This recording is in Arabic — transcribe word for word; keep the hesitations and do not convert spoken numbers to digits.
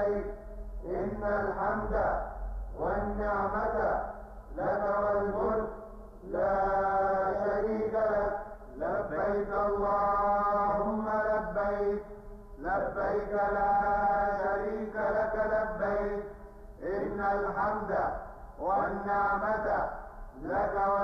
لبيك إن الحمد والنعمة لك والملك لا شريك لك. لبيك اللهم لبيك لبيك لا شريك لك لبيك إن الحمد والنعمة لك والملك